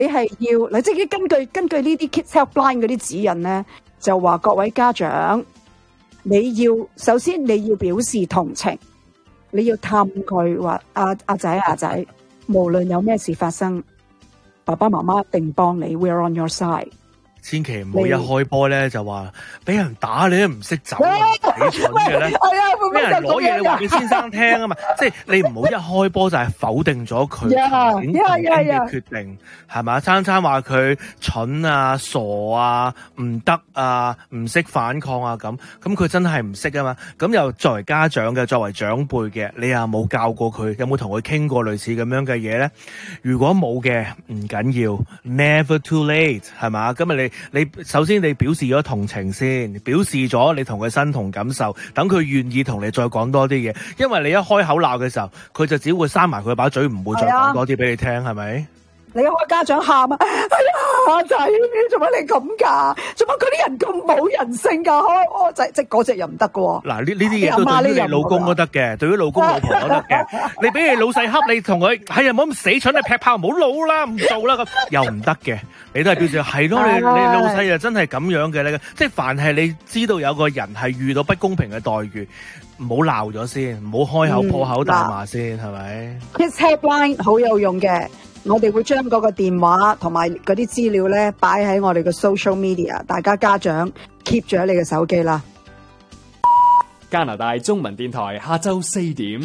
你係要嗱，即係根據呢啲 Kids Helpline 嗰啲指引咧，就話各位家長，首先你要表示同情，你要探佢話阿仔，無論有咩事發生，爸爸媽媽一定幫你 ，We're on your side。 千祈唔好一開波咧就話俾人打你都唔識走，幾蠢嘅咧！俾人攞嘢你話俾先生聽啊嘛，即係你唔好一開波就係否定咗佢嘅決定，係嘛？餐話佢蠢啊、傻啊、唔得啊、唔識反抗啊咁佢真係唔識啊嘛。咁又作為家長嘅、作為長輩嘅，你又冇教過佢，有冇同佢傾過類似咁樣嘅嘢咧？如果冇嘅，唔緊要 ，never too late， 係嘛？今日你首先你表示咗同情先，表示咗你同佢身同感受，等佢願意同你再講多啲嘢。因為你一開口鬧嘅時候，佢就只會閂埋佢把嘴，唔會再講多啲俾你聽，係咪？ 你一開家長喊啊！哎呀，阿仔，做乜你咁噶？做乜嗰啲人咁冇人性噶？我仔即係嗰隻又唔得噶喎。嗱， 呢啲嘢都對於你老公都得嘅，對於老公老婆都得嘅。你俾你老細恰你，同佢係啊，唔好咁死蠢，你劈炮唔好撈啦，唔做啦咁，又唔得嘅。你都係表示係咯，你老細又真係咁樣嘅咧。即係凡係你知道有個人係遇到不公平嘅待遇，唔好鬧咗先，唔好開口破口大罵先，係咪 ？Kids Helpline 好有用嘅。我哋會將嗰個電話同埋嗰啲資料咧擺喺我哋嘅 social media， 大家家長 keep 住喺你嘅手機啦。 加拿大中文電台下晝4點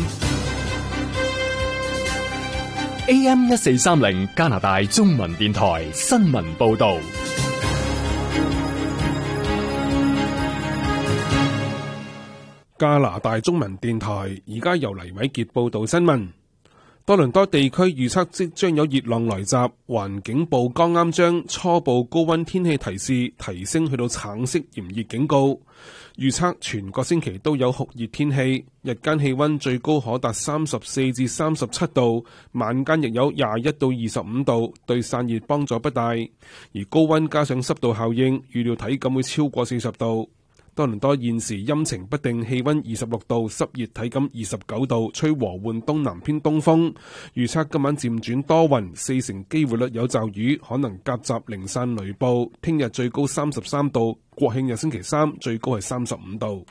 AM 1430，加拿大中文電台新聞報道。 加拿大中文電台而家由黎偉傑報道新聞。多倫多地區預測即將有熱浪來襲，環境部剛啱將初步高溫天氣提示提升去到橙色炎熱警告。預測全個星期都有酷熱天氣，日間氣溫最高可達34至37度，晚間亦有21到25度，對散熱幫助不大。而高溫加上濕度效應，預料體感會超過40度。多倫多現時陰晴不定，氣溫26度，濕熱，體感29度，吹和緩東南偏東風。預測今晚漸轉多雲，4成機會率有驟雨，可能夾雜零散雷暴。聽日最高33度，國慶日星期三最高係35度。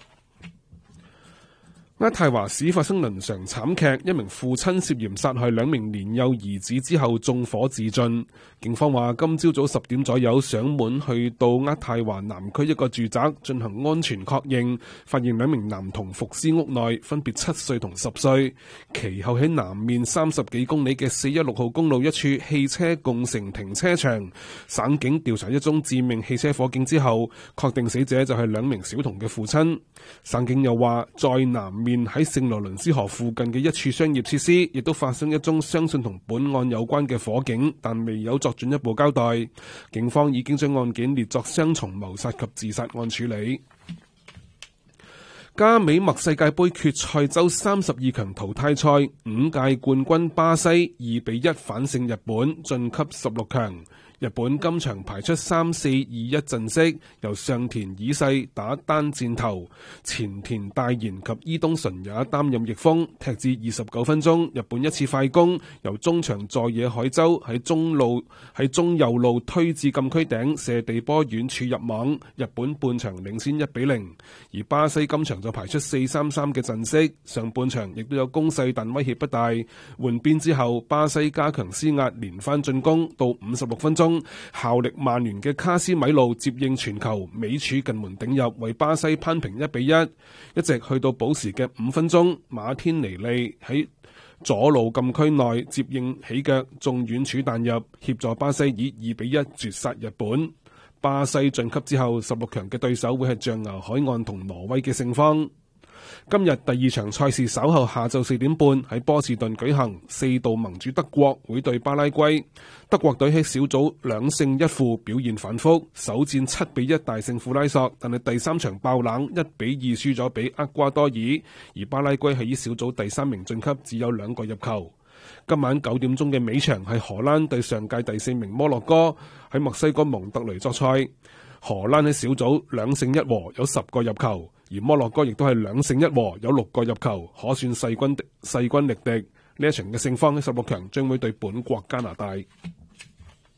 渥太華市發生倫常慘劇，一名父親涉嫌殺害2名年幼兒子之後縱火自盡。警方話今朝早10點左右上門去到渥太華南區一個住宅進行安全確認，發現2名男童伏屍屋內，分別7歲同10歲。其後喺南面30幾公里嘅416號公路一處汽車共乘停車場，省警調查一宗致命汽車火警之後，確定死者就係2名小童嘅父親。省警又話在南面喺聖羅倫斯河附近嘅一處商業設施，亦都發生一宗相信同本案有關嘅火警，但未有作進一步交代。警方已經將案件列作雙重謀殺及自殺案處理。加美墨世界盃決賽周32強淘汰賽，5屆冠軍巴西2-1反勝日本，晉級16強。日本今場排出3-4-2-1陣式，由上田以世打單箭頭，前田大賢及伊東純也擔任翼鋒。踢至29分鐘，日本一次快攻，由中場佐野海洲喺中右路推至禁區頂射地波遠處入網，日本半場領先1-0。而巴西今場就排出4-3-3嘅陣式，上半場亦都有攻勢，但威脅不大。換邊之後，巴西加強施壓，連番進攻，到56分鐘。效力曼聯嘅卡斯米路接應傳球，尾柱近門頂入，為巴西攀平1-1。一直去到補時嘅5分鐘，馬天尼利喺左路禁區內接應起腳，中遠柱彈入，協助巴西以2-1絕殺日本。巴西晉級之後，16強嘅對手會係象牙海岸同挪威嘅勝方。今日第2場賽事稍後下晝4點半喺波士頓舉行，4度盟主德國會對巴拉圭。德國隊喺小組2勝1負，表現反覆，首戰7-1大勝庫拉索，但係第3場爆冷1-2輸咗俾厄瓜多爾，而巴拉圭係以小組第3名晉級，只有2個入球。今晚9點鐘嘅尾場係荷蘭對上屆第4名摩洛哥，喺墨西哥蒙特雷作賽。荷蘭喺小組2勝1和，有10個入球，而摩洛哥亦都係2勝1和，有6個入球，可算勢均力敵。呢一場嘅勝方喺16強將會對本國加拿大。